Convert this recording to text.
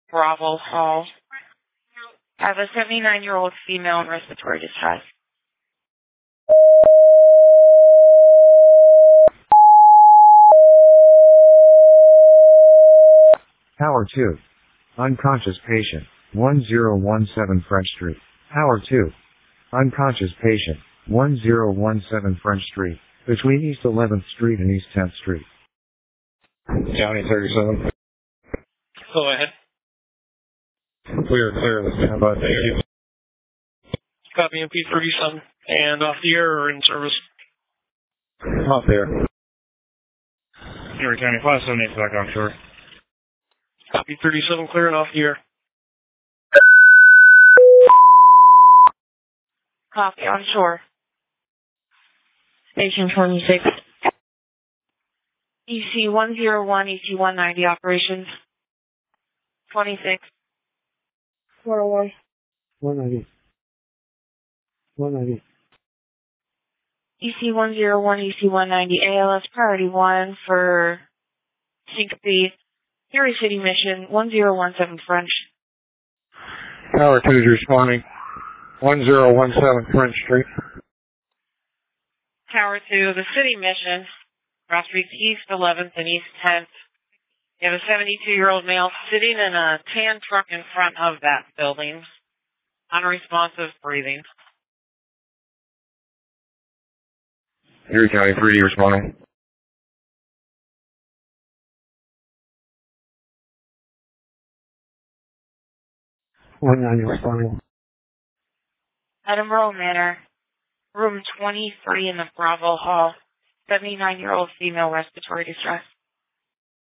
Bravo Hall. I have a 79-year-old female in respiratory distress. Tower 2. Unconscious patient. 1017 French Street. Tower 2. Unconscious patient. 1017 French Street. Between East 11th Street and East 10th Street. County 37. Go ahead. Clear. Stand by. Thank you. Copy MP37. And off the air or in service? Off there. Erie County 578 back on shore. Copy 37, clear and off the air. Copy on shore. Station 26. EC 101, EC 190 operations. 26. 401. 190. EC 101, EC 190, ALS priority 1 for syncope. Erie City Mission, 1017 French. Tower 2 is responding. 1017 French Street. Tower 2, the City Mission, cross streets East 11th and East 10th. You have a 72-year-old male sitting in a tan truck in front of that building. Unresponsive breathing. Erie County 3 responding. Responding. Edinburgh Manor, room 23 in the Bravo Hall. 79-year-old female respiratory distress.